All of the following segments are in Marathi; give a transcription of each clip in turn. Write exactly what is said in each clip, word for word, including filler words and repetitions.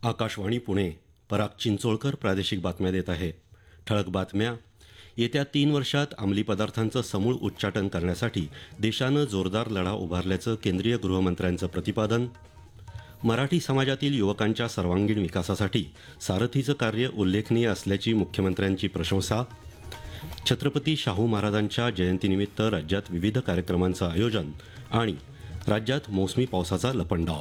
आकाशवाणी पुणे. पराग चिंचोळकर प्रादेशिक बातम्या देत आहे. ठळक बातम्या. येत्या तीन वर्षात अंमली पदार्थांचं समूळ उच्चाटन करण्यासाठी देशानं जोरदार लढा उभारल्याचं केंद्रीय गृहमंत्र्यांचं प्रतिपादन. मराठी समाजातील युवकांच्या सर्वांगीण विकासासाठी सारथीचं कार्य उल्लेखनीय असल्याची मुख्यमंत्र्यांची प्रशंसा. छत्रपती शाहू महाराजांच्या जयंतीनिमित्त राज्यात विविध कार्यक्रमांचं आयोजन आणि राज्यात मोसमी पावसाचा लपंडाव.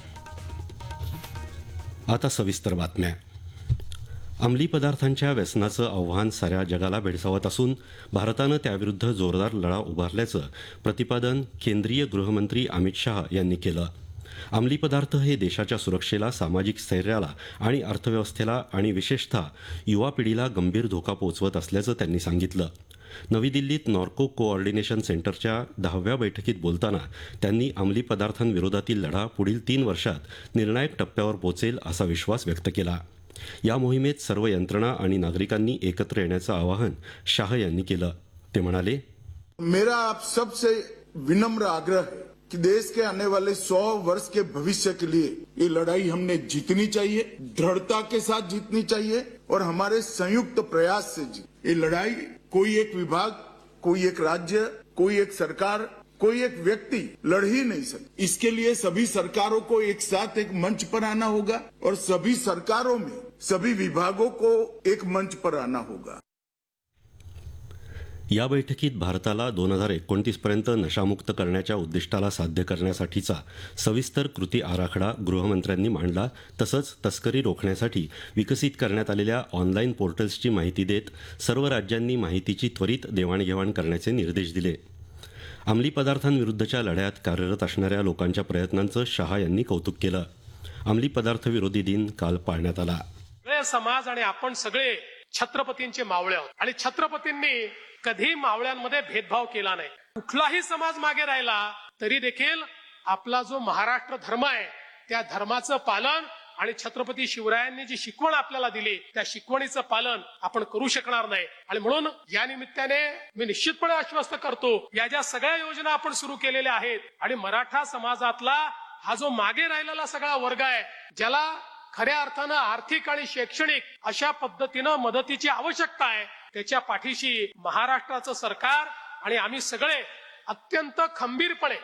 आता सविस्तर बातम्या. अंमली पदार्थांच्या व्यसनाचं आव्हान साऱ्या जगाला भेडसावत असून भारतानं त्याविरुद्ध जोरदार लढा उभारल्याचं प्रतिपादन केंद्रीय गृहमंत्री अमित शाह यांनी केलं. अंमली पदार्थ हे देशाच्या सुरक्षेला, सामाजिक स्थैर्याला आणि अर्थव्यवस्थेला आणि विशेषतः युवा पिढीला गंभीर धोका पोचवत असल्याचं त्यांनी सांगितलं. नवी दिल्लीत नॉर्को कोऑर्डिनेशन सेंटरच्या दहाव्या बैठकीत बोलताना त्यांनी अंमली पदार्थांविरोधातील लढा पुढील तीन वर्षात निर्णायक टप्प्यावर पोचेल असा विश्वास व्यक्त केला. या मोहिमेत सर्व यंत्रणा आणि नागरिकांनी एकत्र येण्याचं आवाहन शाह यांनी केलं. ते म्हणाले, मेरा आप सबसे विनम्र आग्रह है कि देश के आने वाले सौ वर्ष के भविष्य के लिए ये लड़ाई हमने जीतनी चाहिए, दृढ़ता के साथ जीतनी चाहिए और हमारे संयुक्त प्रयास से जीत. ये लड़ाई कोई एक विभाग, कोई एक राज्य, कोई एक सरकार, कोई एक व्यक्ति लड़ ही नहीं सकती. इसके लिए सभी सरकारों को एक साथ एक मंच पर आना होगा और सभी सरकारों में सभी विभागों को एक मंच पर आना होगा. या बैठकीत भारताला दोन हजार एकोणतीस पर्यंत नशामुक्त करण्याच्या उद्दिष्टाला साध्य करण्यासाठीचा सविस्तर कृती आराखडा गृहमंत्र्यांनी मांडला. तसंच तस्करी रोखण्यासाठी विकसित करण्यात आलेल्या ऑनलाईन पोर्टल्सची माहिती देत सर्व राज्यांनी माहितीची त्वरित देवाणघेवाण करण्याचे निर्देश दिले. अंमली पदार्थांविरुद्धच्या लढ्यात कार्यरत असणाऱ्या लोकांच्या प्रयत्नांचं शाह यांनी कौतुक केलं. अंमली पदार्थ विरोधी दिन काल पाळण्यात आला. समाज आणि आपण सगळे छत्रपतींचे मावळे आहोत आणि छत्रपतींनी कधी मावळ्यांमध्ये भेदभाव केला नाही. कुठलाही समाज मागे राहिला तरी देखील आपला जो महाराष्ट्र धर्म आहे त्या धर्माचं पालन आणि छत्रपती शिवरायांनी जी शिकवण आपल्याला दिली त्या शिकवणीचं पालन आपण करू शकणार नाही. आणि म्हणून या निमित्ताने मी निश्चितपणे आश्वस्त करतो, या ज्या सगळ्या योजना आपण सुरू केलेल्या आहेत आणि मराठा समाजातला हा जो मागे राहिलेला सगळा वर्ग आहे, ज्याला खऱ्या अर्थानं आर्थिक आणि शैक्षणिक अशा पद्धतीनं मदतीची आवश्यकता आहे, त्याच्या पाठीशी महाराष्ट्राचं सरकार आणि आम्ही सगळे अत्यंत खंबीरपणे